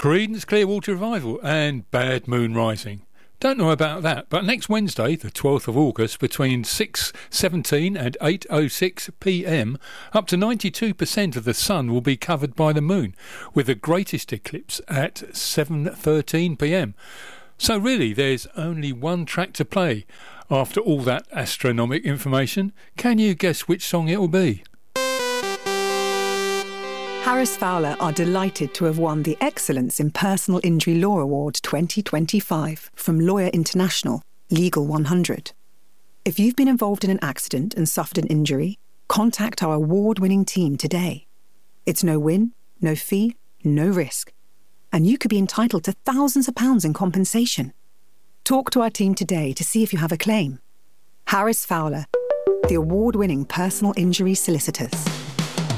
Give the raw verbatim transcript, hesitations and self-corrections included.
Creedence Clearwater Revival and Bad Moon Rising. Don't know about that, but next Wednesday, the twelfth of August, between six seventeen and eight oh six p m, up to ninety-two percent of the sun will be covered by the moon, with the greatest eclipse at seven thirteen p m. So really, there's only one track to play. After all that astronomic information, can you guess which song it will be? Harris Fowler are delighted to have won the Excellence in Personal Injury Law Award twenty twenty-five from Lawyer International, Legal one hundred. If you've been involved in an accident and suffered an injury, contact our award-winning team today. It's no win, no fee, no risk. And you could be entitled to thousands of pounds in compensation. Talk to our team today to see if you have a claim. Harris Fowler, the award-winning personal injury solicitors.